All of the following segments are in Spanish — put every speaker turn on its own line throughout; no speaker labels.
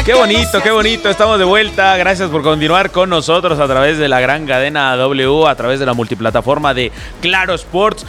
Qué bonito, estamos de vuelta. Gracias por continuar con nosotros a través de la gran cadena W, a través de la multiplataforma de Claro Sports.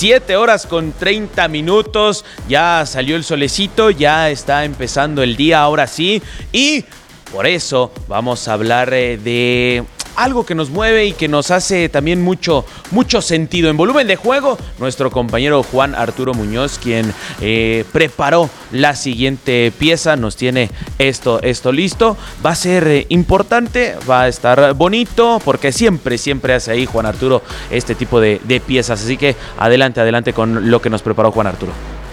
7:30. Ya salió el solecito, ya está empezando el día, ahora sí. Y por eso vamos a hablar de algo que nos mueve y que nos hace también mucho sentido. En volumen de juego, nuestro compañero Juan Arturo Muñoz, quien preparó la siguiente pieza, nos tiene esto listo. Va a ser importante, va a estar bonito, porque siempre hace ahí Juan Arturo este tipo de piezas. Así que adelante con lo que nos preparó Juan Arturo.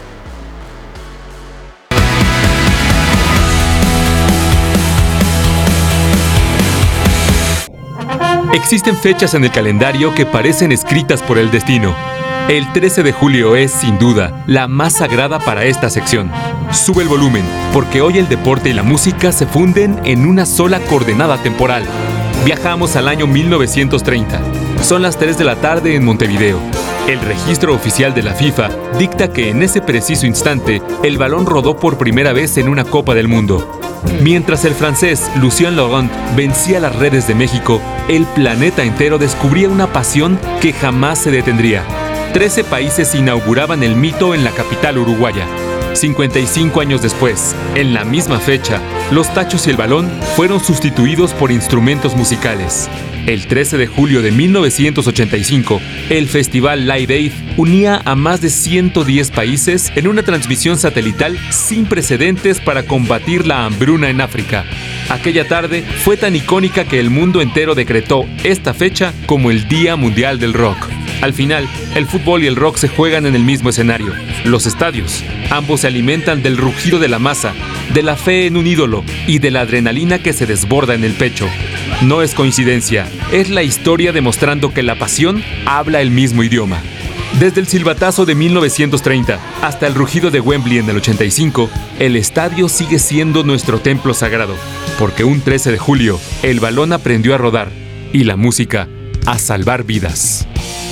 Existen fechas en el calendario que parecen escritas por el destino. El 13 de julio es, sin duda, la más sagrada para esta sección. Sube el volumen, porque hoy el deporte y la música se funden en una sola coordenada temporal. Viajamos al año 1930. Son las 3 de la tarde en Montevideo. El registro oficial de la FIFA dicta que en ese preciso instante el balón rodó por primera vez en una Copa del Mundo. Mientras el francés Lucien Laurent vencía las redes de México, el planeta entero descubría una pasión que jamás se detendría. 13 países inauguraban el mito en la capital uruguaya. 55 años después, en la misma fecha, los tachos y el balón fueron sustituidos por instrumentos musicales. El 13 de julio de 1985, el festival Live Aid unía a más de 110 países en una transmisión satelital sin precedentes para combatir la hambruna en África. Aquella tarde fue tan icónica que el mundo entero decretó esta fecha como el Día Mundial del Rock. Al final, el fútbol y el rock se juegan en el mismo escenario, los estadios. Ambos se alimentan del rugido de la masa, de la fe en un ídolo y de la adrenalina que se desborda en el pecho. No es coincidencia, es la historia demostrando que la pasión habla el mismo idioma. Desde el silbatazo de 1930 hasta el rugido de Wembley en el 85, el estadio sigue siendo nuestro templo sagrado, porque un 13 de julio el balón aprendió a rodar y la música a salvar vidas.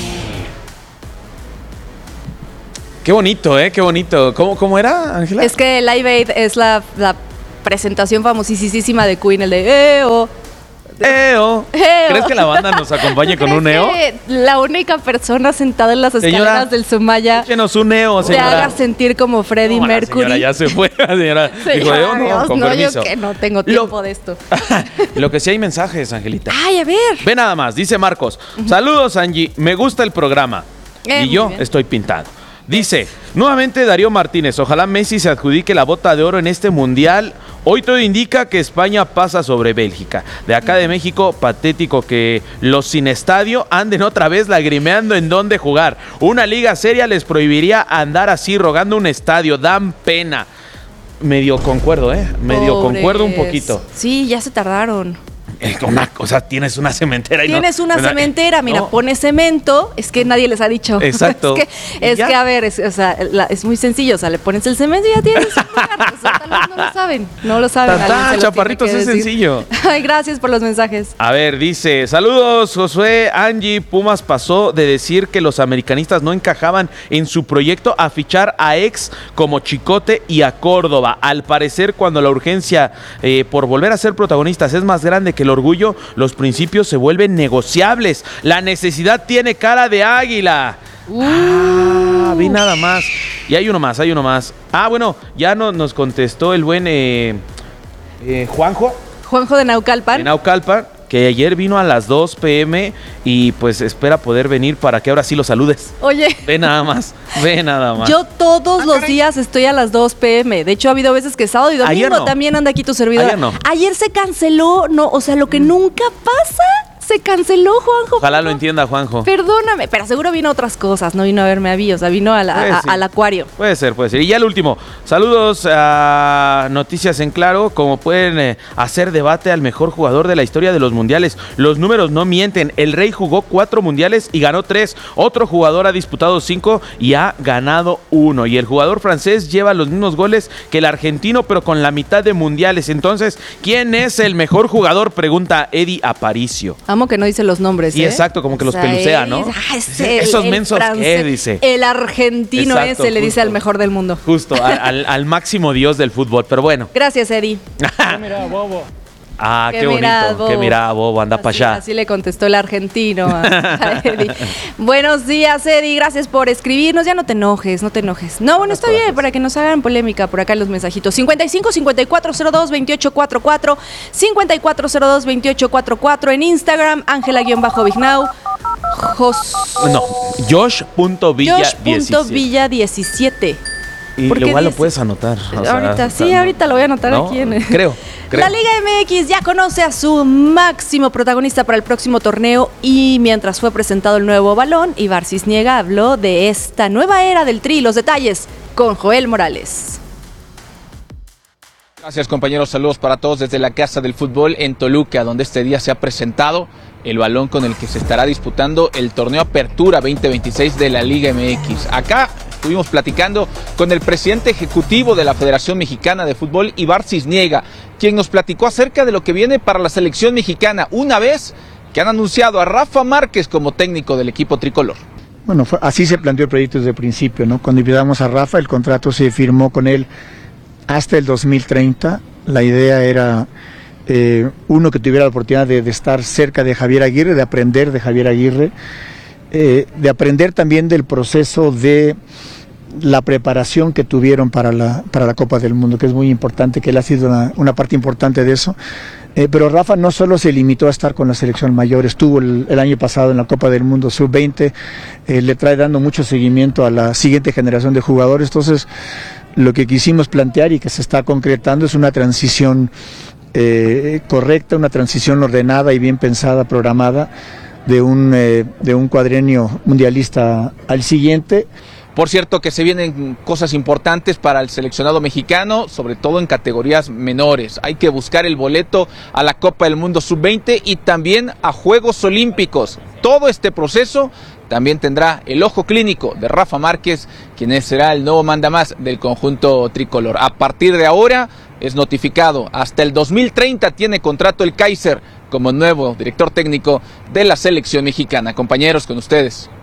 Qué bonito, qué bonito. ¿Cómo era, Ángela?
Es que Live Aid es la presentación famosísima de Queen, el de EO.
¡Eo! ¿Crees que la banda nos acompañe con un EO?
La única persona sentada en las escaleras del Sumaya.
Échenos un EO, señora.
Te haga sentir como Freddie Mercury.
Señora, ya se fue, señora. Dijo, EO, no, con permiso.
Yo que no tengo tiempo de esto.
Lo que sí hay mensajes, Angelita.
Ay, a ver.
Ve nada más, dice Marcos. Saludos, Angie. Me gusta el programa. Y yo estoy pintado. Dice, nuevamente Darío Martínez, ojalá Messi se adjudique la bota de oro en este mundial. Hoy todo indica que España pasa sobre Bélgica. De acá de México, patético que los sin estadio anden otra vez lagrimeando en dónde jugar. Una liga seria les prohibiría andar así rogando un estadio, dan pena. Medio concuerdo, concuerdo un poquito.
Sí, ya se tardaron.
Tienes una cementera.
Cementera, mira, pones cemento, es que nadie les ha dicho.
Exacto.
Es que a ver, es muy sencillo, le pones el cemento y ya tienes un lugar. Tal vez no lo saben.
Chaparritos, es sencillo.
Ay, gracias por los mensajes.
A ver, dice, saludos, Josué, Angie, Pumas pasó de decir que los americanistas no encajaban en su proyecto a fichar a ex como Chicote y a Córdoba. Al parecer, cuando la urgencia por volver a ser protagonistas es más grande que el orgullo, los principios se vuelven negociables. La necesidad tiene cara de águila. Vi nada más. Y hay uno más. Bueno, ya nos contestó el buen Juanjo.
Juanjo de Naucalpan.
Que ayer vino a las 2 p.m. y pues espera poder venir para que ahora sí lo saludes.
Oye.
Ve nada más.
Yo todos los días estoy a las 2 p.m. De hecho, ha habido veces que sábado y domingo también anda aquí tu servidora. Ayer se canceló, lo que nunca pasa. Se canceló, Juanjo.
Ojalá lo entienda, Juanjo.
Perdóname, pero seguro vino a otras cosas, no vino a verme a mí, vino al acuario.
Puede ser. Y ya el último, saludos a Noticias en Claro, como pueden hacer debate al mejor jugador de la historia de los mundiales. Los números no mienten, el Rey jugó 4 mundiales y ganó 3. Otro jugador ha disputado 5 y ha ganado 1. Y el jugador francés lleva los mismos goles que el argentino, pero con la mitad de mundiales. Entonces, ¿quién es el mejor jugador? Pregunta Eddie Aparicio.
amo que no dice los nombres.
Sí, exacto, como que los pelucea, ¿no? Esos mensos, ¿qué dice?
El argentino exacto, ese le dice al mejor del mundo.
Justo, al máximo dios del fútbol, pero bueno.
Gracias, Eddie.
Mira, bobo.
Ah, qué bonito, que mira, Bobo, anda para allá.
Así le contestó el argentino a Eddie. Buenos días, Eddie, gracias por escribirnos. Ya no te enojes, no te enojes. No, bueno, está bien, para que nos hagan polémica por acá en los mensajitos. 55-5402-2844, 5402-2844 en Instagram, Ángela-Bignau.
No, Josh.Villa17. Y igual lo puedes anotar.
Ahorita lo voy a anotar aquí en...
Creo.
La Liga MX ya conoce a su máximo protagonista para el próximo torneo y mientras fue presentado el nuevo balón, Ibar Cisniega habló de esta nueva era del Tri. Los detalles con Joel Morales.
Gracias, compañeros, saludos para todos desde la Casa del Fútbol en Toluca, donde este día se ha presentado el balón con el que se estará disputando el torneo Apertura 2026 de la Liga MX. Acá estuvimos platicando con el presidente ejecutivo de la Federación Mexicana de Fútbol, Ibar Cisniega, quien nos platicó acerca de lo que viene para la selección mexicana, una vez que han anunciado a Rafa Márquez como técnico del equipo tricolor.
Bueno, así se planteó el proyecto desde el principio, ¿no? Cuando invitamos a Rafa, el contrato se firmó con él hasta el 2030. La idea era uno que tuviera la oportunidad de estar cerca de Javier Aguirre, de aprender de Javier Aguirre, de aprender también del proceso de la preparación que tuvieron para la Copa del Mundo, que es muy importante, que él ha sido una parte importante de eso. Pero Rafa no solo se limitó a estar con la selección mayor, estuvo el año pasado en la Copa del Mundo Sub-20, le trae dando mucho seguimiento a la siguiente generación de jugadores. Entonces, lo que quisimos plantear y que se está concretando es una transición correcta, una transición ordenada y bien pensada, programada, de un cuadrenio mundialista al siguiente.
Por cierto que se vienen cosas importantes para el seleccionado mexicano, sobre todo en categorías menores. Hay que buscar el boleto a la Copa del Mundo Sub-20 y también a Juegos Olímpicos. Todo este proceso también tendrá el ojo clínico de Rafa Márquez, quien será el nuevo mandamás del conjunto tricolor. A partir de ahora es notificado, hasta el 2030 tiene contrato el Kaiser como nuevo director técnico de la selección mexicana. Compañeros, con ustedes.